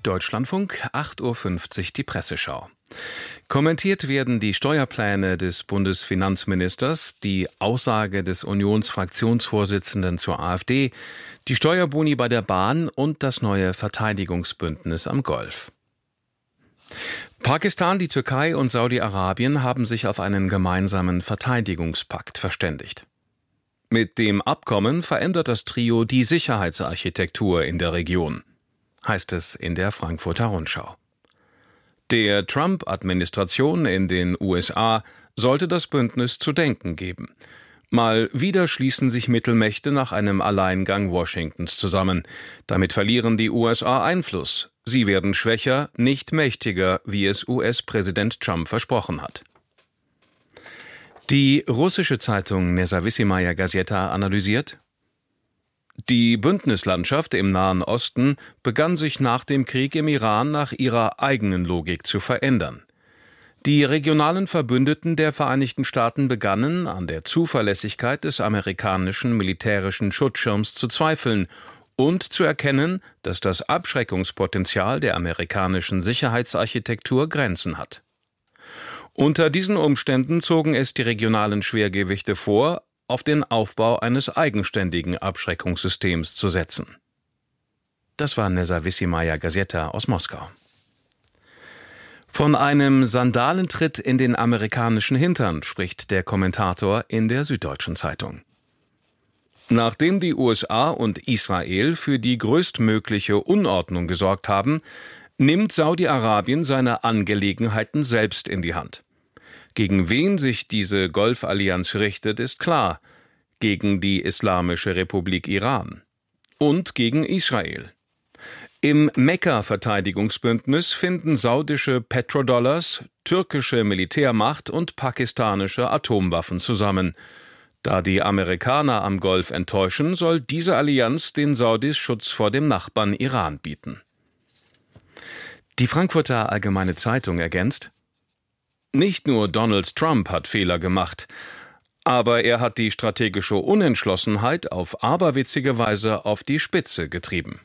Deutschlandfunk, 8:50 Uhr die Presseschau. Kommentiert werden die Steuerpläne des Bundesfinanzministers, die Aussage des Unionsfraktionsvorsitzenden zur AfD, die Steuerboni bei der Bahn und das neue Verteidigungsbündnis am Golf. Pakistan, die Türkei und Saudi-Arabien haben sich auf einen gemeinsamen Verteidigungspakt verständigt. Mit dem Abkommen verändert das Trio die Sicherheitsarchitektur in der Region, heißt es in der Frankfurter Rundschau. Der Trump-Administration in den USA sollte das Bündnis zu denken geben. Mal wieder schließen sich Mittelmächte nach einem Alleingang Washingtons zusammen. Damit verlieren die USA Einfluss. Sie werden schwächer, nicht mächtiger, wie es US-Präsident Trump versprochen hat. Die russische Zeitung Nezawissimaya Gazeta analysiert: Die Bündnislandschaft im Nahen Osten begann sich nach dem Krieg im Iran nach ihrer eigenen Logik zu verändern. Die regionalen Verbündeten der Vereinigten Staaten begannen, an der Zuverlässigkeit des amerikanischen militärischen Schutzschirms zu zweifeln und zu erkennen, dass das Abschreckungspotenzial der amerikanischen Sicherheitsarchitektur Grenzen hat. Unter diesen Umständen zogen es die regionalen Schwergewichte vor, auf den Aufbau eines eigenständigen Abschreckungssystems zu setzen. Das war Nezawissimaya Gazeta aus Moskau. Von einem Sandalentritt in den amerikanischen Hintern spricht der Kommentator in der Süddeutschen Zeitung. Nachdem die USA und Israel für die größtmögliche Unordnung gesorgt haben, nimmt Saudi-Arabien seine Angelegenheiten selbst in die Hand. Gegen wen sich diese Golfallianz richtet, ist klar: gegen die Islamische Republik Iran und gegen Israel. Im Mekka-Verteidigungsbündnis finden saudische Petrodollars, türkische Militärmacht und pakistanische Atomwaffen zusammen. Da die Amerikaner am Golf enttäuschen, soll diese Allianz den Saudis Schutz vor dem Nachbarn Iran bieten. Die Frankfurter Allgemeine Zeitung ergänzt: Nicht nur Donald Trump hat Fehler gemacht, aber er hat die strategische Unentschlossenheit auf aberwitzige Weise auf die Spitze getrieben.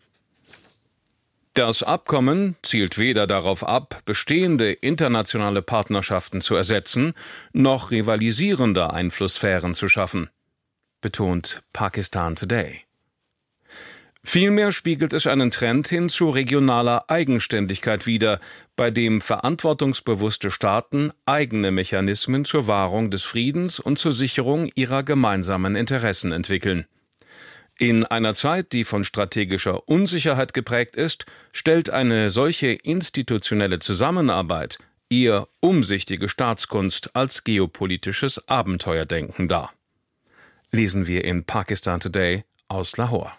Das Abkommen zielt weder darauf ab, bestehende internationale Partnerschaften zu ersetzen, noch rivalisierende Einflusssphären zu schaffen, betont Pakistan Today. Vielmehr spiegelt es einen Trend hin zu regionaler Eigenständigkeit wider, bei dem verantwortungsbewusste Staaten eigene Mechanismen zur Wahrung des Friedens und zur Sicherung ihrer gemeinsamen Interessen entwickeln. In einer Zeit, die von strategischer Unsicherheit geprägt ist, stellt eine solche institutionelle Zusammenarbeit eher umsichtige Staatskunst als geopolitisches Abenteuerdenken dar. Lesen wir in Pakistan Today aus Lahore.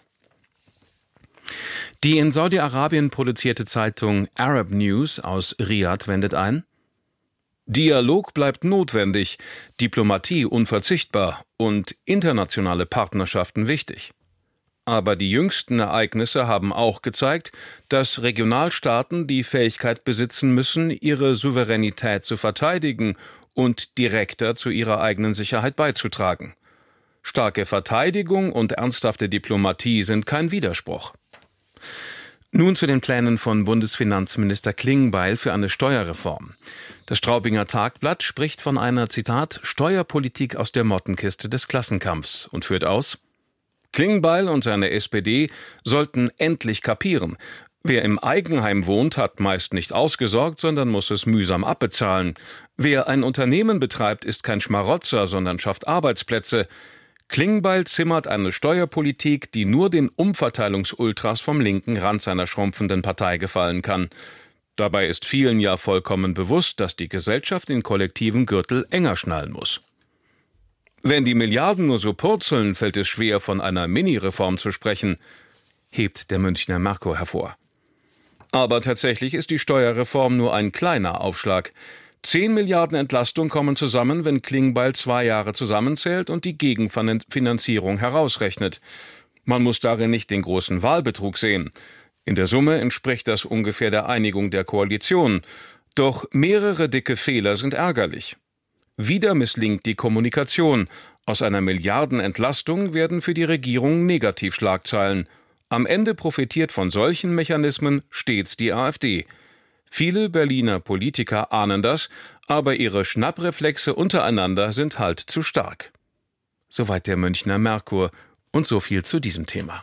Die in Saudi-Arabien produzierte Zeitung Arab News aus Riyadh wendet ein: Dialog bleibt notwendig, Diplomatie unverzichtbar und internationale Partnerschaften wichtig. Aber die jüngsten Ereignisse haben auch gezeigt, dass Regionalstaaten die Fähigkeit besitzen müssen, ihre Souveränität zu verteidigen und direkter zu ihrer eigenen Sicherheit beizutragen. Starke Verteidigung und ernsthafte Diplomatie sind kein Widerspruch. Nun zu den Plänen von Bundesfinanzminister Klingbeil für eine Steuerreform. Das Straubinger Tagblatt spricht von einer, Zitat, Steuerpolitik aus der Mottenkiste des Klassenkampfs und führt aus: Klingbeil und seine SPD sollten endlich kapieren: Wer im Eigenheim wohnt, hat meist nicht ausgesorgt, sondern muss es mühsam abbezahlen. Wer ein Unternehmen betreibt, ist kein Schmarotzer, sondern schafft Arbeitsplätze. Klingbeil zimmert eine Steuerpolitik, die nur den Umverteilungsultras vom linken Rand seiner schrumpfenden Partei gefallen kann. Dabei ist vielen ja vollkommen bewusst, dass die Gesellschaft den kollektiven Gürtel enger schnallen muss. Wenn die Milliarden nur so purzeln, fällt es schwer, von einer Mini-Reform zu sprechen, hebt der Münchner Merkur hervor. Aber tatsächlich ist die Steuerreform nur ein kleiner Aufschlag. 10 Milliarden Entlastung kommen zusammen, wenn Klingbeil 2 Jahre zusammenzählt und die Gegenfinanzierung herausrechnet. Man muss darin nicht den großen Wahlbetrug sehen. In der Summe entspricht das ungefähr der Einigung der Koalition. Doch mehrere dicke Fehler sind ärgerlich. Wieder misslingt die Kommunikation. Aus einer Milliardenentlastung werden für die Regierung Negativschlagzeilen. Am Ende profitiert von solchen Mechanismen stets die AfD. Viele Berliner Politiker ahnen das, aber ihre Schnappreflexe untereinander sind halt zu stark. Soweit der Münchner Merkur und so viel zu diesem Thema.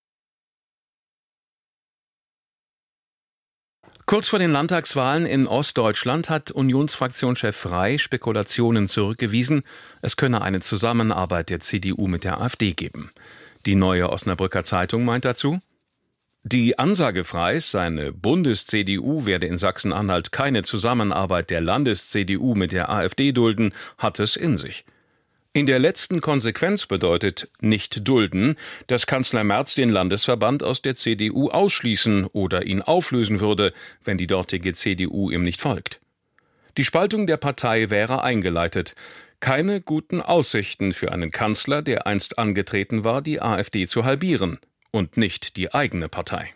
Kurz vor den Landtagswahlen in Ostdeutschland hat Unionsfraktionschef Frey Spekulationen zurückgewiesen, es könne eine Zusammenarbeit der CDU mit der AfD geben. Die Neue Osnabrücker Zeitung meint dazu: Die Ansage Freys, seine Bundes-CDU werde in Sachsen-Anhalt keine Zusammenarbeit der Landes-CDU mit der AfD dulden, hat es in sich. In der letzten Konsequenz bedeutet nicht dulden, dass Kanzler Merz den Landesverband aus der CDU ausschließen oder ihn auflösen würde, wenn die dortige CDU ihm nicht folgt. Die Spaltung der Partei wäre eingeleitet. Keine guten Aussichten für einen Kanzler, der einst angetreten war, die AfD zu halbieren und nicht die eigene Partei.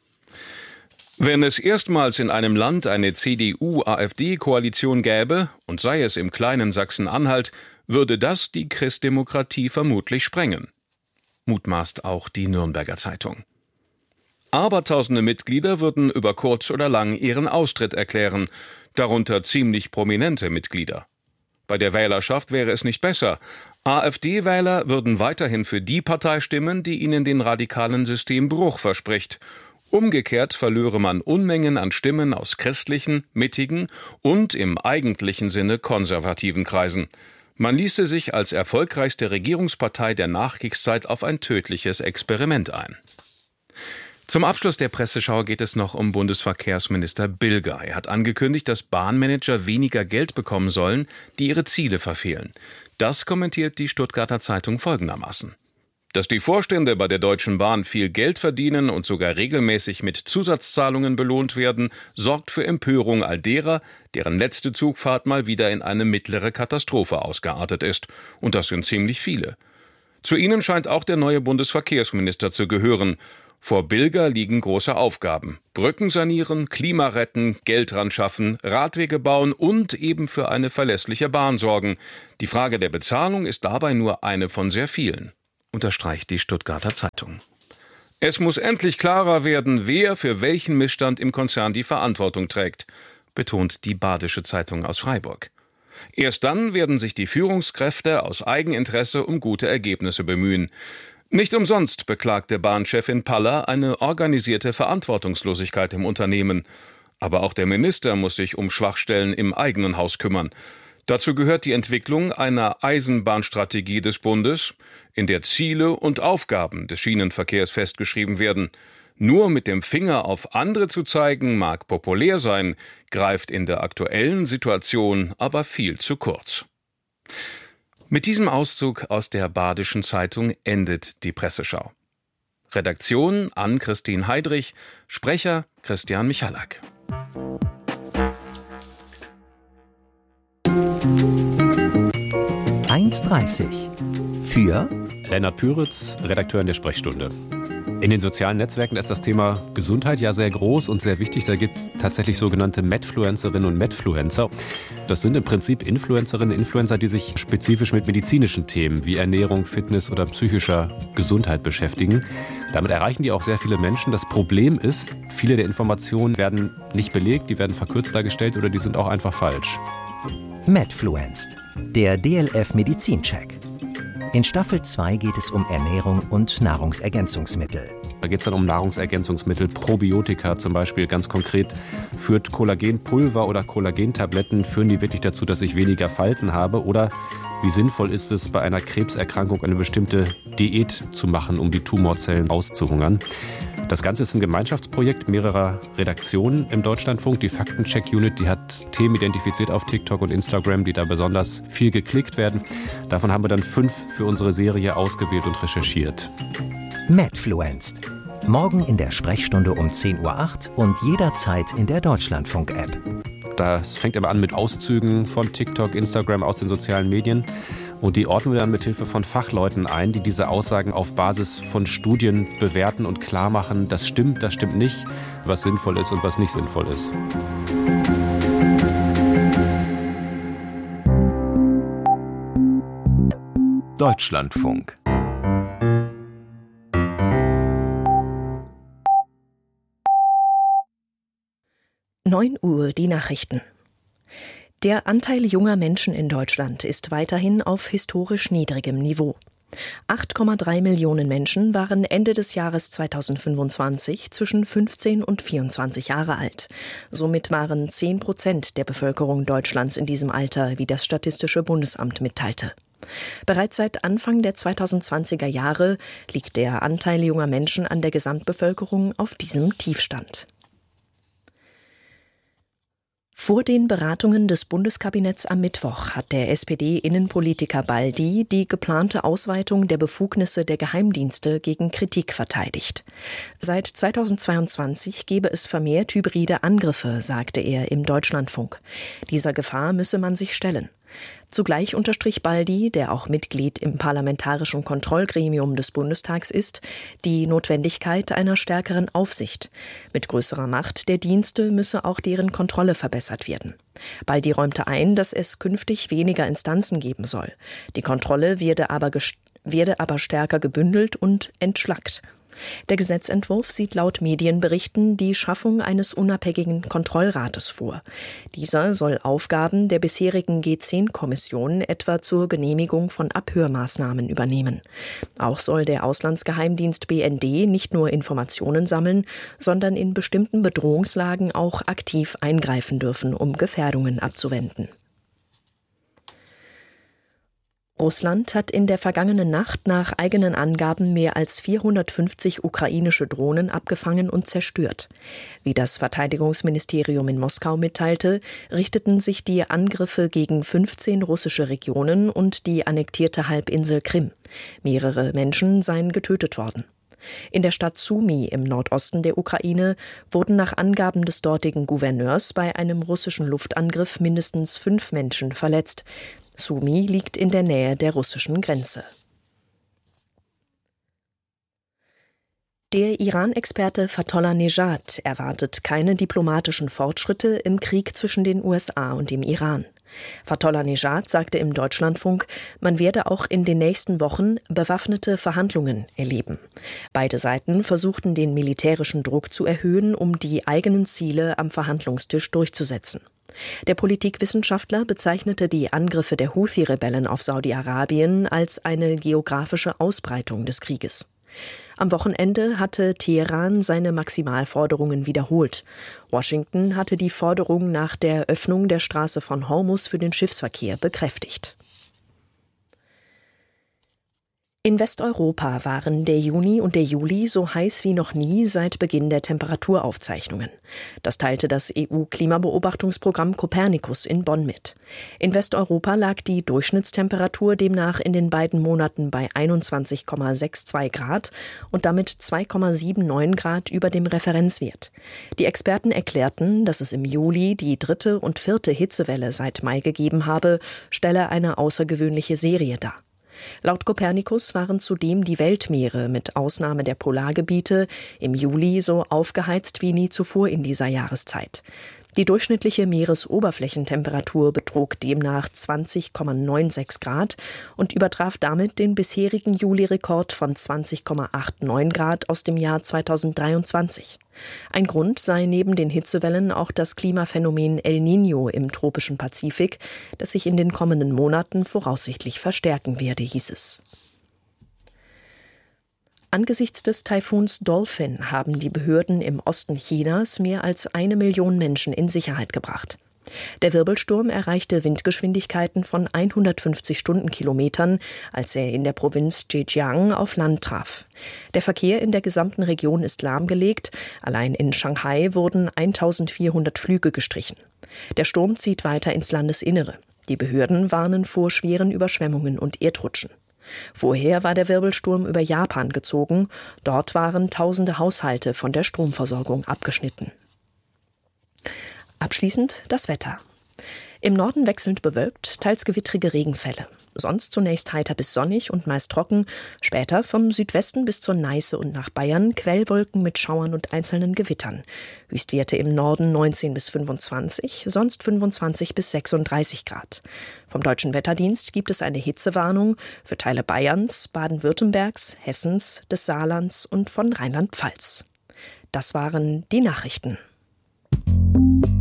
Wenn es erstmals in einem Land eine CDU-AfD-Koalition gäbe, und sei es im kleinen Sachsen-Anhalt, würde das die Christdemokratie vermutlich sprengen. Mutmaßt auch die Nürnberger Zeitung. Abertausende Mitglieder würden über kurz oder lang ihren Austritt erklären, darunter ziemlich prominente Mitglieder. Bei der Wählerschaft wäre es nicht besser. AfD-Wähler würden weiterhin für die Partei stimmen, die ihnen den radikalen Systembruch verspricht. Umgekehrt verlöre man Unmengen an Stimmen aus christlichen, mittigen und im eigentlichen Sinne konservativen Kreisen. Man ließe sich als erfolgreichste Regierungspartei der Nachkriegszeit auf ein tödliches Experiment ein. Zum Abschluss der Presseschau geht es noch um Bundesverkehrsminister Bilger. Er hat angekündigt, dass Bahnmanager weniger Geld bekommen sollen, die ihre Ziele verfehlen. Das kommentiert die Stuttgarter Zeitung folgendermaßen: Dass die Vorstände bei der Deutschen Bahn viel Geld verdienen und sogar regelmäßig mit Zusatzzahlungen belohnt werden, sorgt für Empörung all derer, deren letzte Zugfahrt mal wieder in eine mittlere Katastrophe ausgeartet ist. Und das sind ziemlich viele. Zu ihnen scheint auch der neue Bundesverkehrsminister zu gehören. Vor Bilger liegen große Aufgaben: Brücken sanieren, Klima retten, Geld ran schaffen, Radwege bauen und eben für eine verlässliche Bahn sorgen. Die Frage der Bezahlung ist dabei nur eine von sehr vielen, unterstreicht die Stuttgarter Zeitung. Es muss endlich klarer werden, wer für welchen Missstand im Konzern die Verantwortung trägt, betont die Badische Zeitung aus Freiburg. Erst dann werden sich die Führungskräfte aus Eigeninteresse um gute Ergebnisse bemühen. Nicht umsonst beklagte Bahnchefin Paller eine organisierte Verantwortungslosigkeit im Unternehmen. Aber auch der Minister muss sich um Schwachstellen im eigenen Haus kümmern. Dazu gehört die Entwicklung einer Eisenbahnstrategie des Bundes, in der Ziele und Aufgaben des Schienenverkehrs festgeschrieben werden. Nur mit dem Finger auf andere zu zeigen, mag populär sein, greift in der aktuellen Situation aber viel zu kurz. Mit diesem Auszug aus der Badischen Zeitung endet die Presseschau. Redaktion Ann-Christine Heidrich, Sprecher Christian Michalak. (1:30) für Lennart Püritz, Redakteur in der Sprechstunde. In den sozialen Netzwerken ist das Thema Gesundheit ja sehr groß und sehr wichtig. Da gibt es tatsächlich sogenannte Medfluencerinnen und Medfluencer. Das sind im Prinzip Influencerinnen und Influencer, die sich spezifisch mit medizinischen Themen wie Ernährung, Fitness oder psychischer Gesundheit beschäftigen. Damit erreichen die auch sehr viele Menschen. Das Problem ist, viele der Informationen werden nicht belegt, die werden verkürzt dargestellt oder die sind auch einfach falsch. Medfluenced, der DLF Medizincheck. In Staffel 2 geht es um Ernährung und Nahrungsergänzungsmittel. Da geht es dann um Nahrungsergänzungsmittel, Probiotika zum Beispiel. Ganz konkret führt Kollagenpulver oder Kollagentabletten, führen die wirklich dazu, dass ich weniger Falten habe? Oder wie sinnvoll ist es, bei einer Krebserkrankung eine bestimmte Diät zu machen, um die Tumorzellen auszuhungern? Das Ganze ist ein Gemeinschaftsprojekt mehrerer Redaktionen im Deutschlandfunk. Die Faktencheck-Unit, die hat Themen identifiziert auf TikTok und Instagram, die da besonders viel geklickt werden. Davon haben wir dann 5 für unsere Serie ausgewählt und recherchiert. Medfluenced. Morgen in der Sprechstunde um 10:08 Uhr und jederzeit in der Deutschlandfunk-App. Das fängt immer an mit Auszügen von TikTok, Instagram aus den sozialen Medien. Und die ordnen wir dann mit Hilfe von Fachleuten ein, die diese Aussagen auf Basis von Studien bewerten und klar machen, das stimmt nicht, was sinnvoll ist und was nicht sinnvoll ist. Deutschlandfunk. 9 Uhr die Nachrichten. Der Anteil junger Menschen in Deutschland ist weiterhin auf historisch niedrigem Niveau. 8,3 Millionen Menschen waren Ende des Jahres 2025 zwischen 15 und 24 Jahre alt. Somit waren 10% der Bevölkerung Deutschlands in diesem Alter, wie das Statistische Bundesamt mitteilte. Bereits seit Anfang der 2020er Jahre liegt der Anteil junger Menschen an der Gesamtbevölkerung auf diesem Tiefstand. Vor den Beratungen des Bundeskabinetts am Mittwoch hat der SPD-Innenpolitiker Baldi die geplante Ausweitung der Befugnisse der Geheimdienste gegen Kritik verteidigt. Seit 2022 gebe es vermehrt hybride Angriffe, sagte er im Deutschlandfunk. Dieser Gefahr müsse man sich stellen. Zugleich unterstrich Baldi, der auch Mitglied im Parlamentarischen Kontrollgremium des Bundestags ist, die Notwendigkeit einer stärkeren Aufsicht. Mit größerer Macht der Dienste müsse auch deren Kontrolle verbessert werden. Baldi räumte ein, dass es künftig weniger Instanzen geben soll. Die Kontrolle werde aber stärker gebündelt und entschlackt. Der Gesetzentwurf sieht laut Medienberichten die Schaffung eines unabhängigen Kontrollrates vor. Dieser soll Aufgaben der bisherigen G10-Kommission etwa zur Genehmigung von Abhörmaßnahmen übernehmen. Auch soll der Auslandsgeheimdienst BND nicht nur Informationen sammeln, sondern in bestimmten Bedrohungslagen auch aktiv eingreifen dürfen, um Gefährdungen abzuwenden. Russland hat in der vergangenen Nacht nach eigenen Angaben mehr als 450 ukrainische Drohnen abgefangen und zerstört. Wie das Verteidigungsministerium in Moskau mitteilte, richteten sich die Angriffe gegen 15 russische Regionen und die annektierte Halbinsel Krim. Mehrere Menschen seien getötet worden. In der Stadt Sumy im Nordosten der Ukraine wurden nach Angaben des dortigen Gouverneurs bei einem russischen Luftangriff mindestens 5 Menschen verletzt. Sumy liegt in der Nähe der russischen Grenze. Der Iran-Experte Fatollah Nejad erwartet keine diplomatischen Fortschritte im Krieg zwischen den USA und dem Iran. Fatollah Nejad sagte im Deutschlandfunk, man werde auch in den nächsten Wochen bewaffnete Verhandlungen erleben. Beide Seiten versuchten den militärischen Druck zu erhöhen, um die eigenen Ziele am Verhandlungstisch durchzusetzen. Der Politikwissenschaftler bezeichnete die Angriffe der Houthi-Rebellen auf Saudi-Arabien als eine geografische Ausbreitung des Krieges. Am Wochenende hatte Teheran seine Maximalforderungen wiederholt. Washington hatte die Forderung nach der Öffnung der Straße von Hormuz für den Schiffsverkehr bekräftigt. In Westeuropa waren der Juni und der Juli so heiß wie noch nie seit Beginn der Temperaturaufzeichnungen. Das teilte das EU-Klimabeobachtungsprogramm Copernicus in Bonn mit. In Westeuropa lag die Durchschnittstemperatur demnach in den beiden Monaten bei 21,62 Grad und damit 2,79 Grad über dem Referenzwert. Die Experten erklärten, dass es im Juli die 3. und 4. Hitzewelle seit Mai gegeben habe, stelle eine außergewöhnliche Serie dar. Laut Copernicus waren zudem die Weltmeere mit Ausnahme der Polargebiete im Juli so aufgeheizt wie nie zuvor in dieser Jahreszeit. Die durchschnittliche Meeresoberflächentemperatur betrug demnach 20,96 Grad und übertraf damit den bisherigen Juli-Rekord von 20,89 Grad aus dem Jahr 2023. Ein Grund sei neben den Hitzewellen auch das Klimaphänomen El Niño im tropischen Pazifik, das sich in den kommenden Monaten voraussichtlich verstärken werde, hieß es. Angesichts des Taifuns Dolphin haben die Behörden im Osten Chinas mehr als 1 Million Menschen in Sicherheit gebracht. Der Wirbelsturm erreichte Windgeschwindigkeiten von 150 Stundenkilometern, als er in der Provinz Zhejiang auf Land traf. Der Verkehr in der gesamten Region ist lahmgelegt. Allein in Shanghai wurden 1400 Flüge gestrichen. Der Sturm zieht weiter ins Landesinnere. Die Behörden warnen vor schweren Überschwemmungen und Erdrutschen. Vorher war der Wirbelsturm über Japan gezogen. Dort waren tausende Haushalte von der Stromversorgung abgeschnitten. Abschließend das Wetter. Im Norden wechselnd bewölkt, teils gewittrige Regenfälle. Sonst zunächst heiter bis sonnig und meist trocken. Später vom Südwesten bis zur Neiße und nach Bayern Quellwolken mit Schauern und einzelnen Gewittern. Höchstwerte im Norden 19 bis 25, sonst 25 bis 36 Grad. Vom Deutschen Wetterdienst gibt es eine Hitzewarnung für Teile Bayerns, Baden-Württembergs, Hessens, des Saarlands und von Rheinland-Pfalz. Das waren die Nachrichten.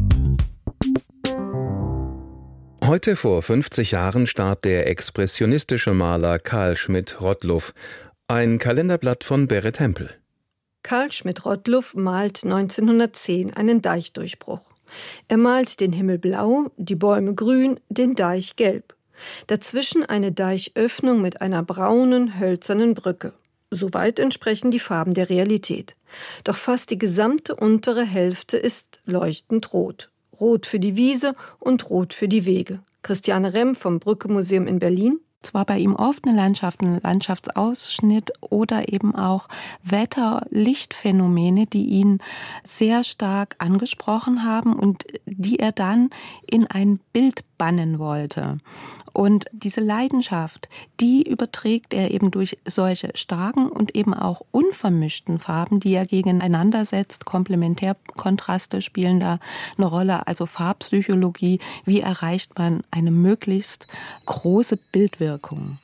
Heute vor 50 Jahren starb der expressionistische Maler Carl Schmidt-Rottluff. Ein Kalenderblatt von Berit Hempel. Carl Schmidt-Rottluff malt 1910 einen Deichdurchbruch. Er malt den Himmel blau, die Bäume grün, den Deich gelb. Dazwischen eine Deichöffnung mit einer braunen, hölzernen Brücke. Soweit entsprechen die Farben der Realität. Doch fast die gesamte untere Hälfte ist leuchtend rot. Rot für die Wiese und rot für die Wege. Christiane Remm vom Brücke-Museum in Berlin. Zwar bei ihm oft eine Landschaft, ein Landschaftsausschnitt oder eben auch Wetter-Lichtphänomene, die ihn sehr stark angesprochen haben und die er dann in ein Bild bannen wollte. Und diese Leidenschaft, die überträgt er eben durch solche starken und eben auch unvermischten Farben, die er gegeneinander setzt. Komplementärkontraste spielen da eine Rolle, also Farbpsychologie. Wie erreicht man eine möglichst große Bildwirkung?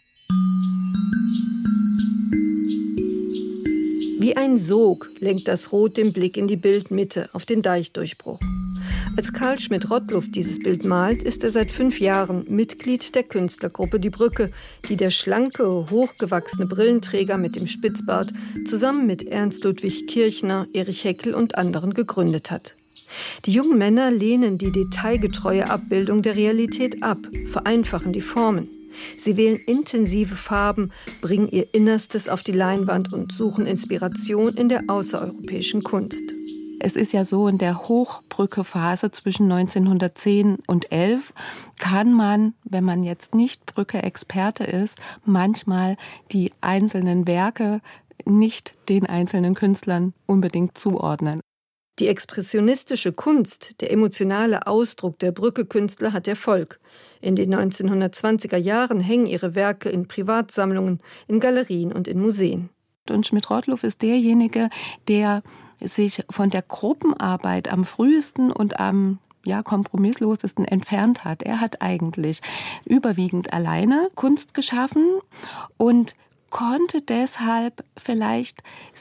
Wie ein Sog lenkt das Rot den Blick in die Bildmitte, auf den Deichdurchbruch. Als Carl Schmidt-Rottluff dieses Bild malt, ist er seit 5 Jahren Mitglied der Künstlergruppe Die Brücke, die der schlanke, hochgewachsene Brillenträger mit dem Spitzbart zusammen mit Ernst Ludwig Kirchner, Erich Heckel und anderen gegründet hat. Die jungen Männer lehnen die detailgetreue Abbildung der Realität ab, vereinfachen die Formen. Sie wählen intensive Farben, bringen ihr Innerstes auf die Leinwand und suchen Inspiration in der außereuropäischen Kunst. Es ist ja so, in der Hochbrücke-Phase zwischen 1910 und 11 kann man, wenn man jetzt nicht Brücke-Experte ist, manchmal die einzelnen Werke nicht den einzelnen Künstlern unbedingt zuordnen. Die expressionistische Kunst, der emotionale Ausdruck der Brücke-Künstler hat Erfolg. In den 1920er Jahren hängen ihre Werke in Privatsammlungen, in Galerien und in Museen. Und Schmidt-Rottluff ist derjenige, der sich von der Gruppenarbeit am frühesten und am kompromisslosesten entfernt hat. Er hat eigentlich überwiegend alleine Kunst geschaffen und konnte deshalb vielleicht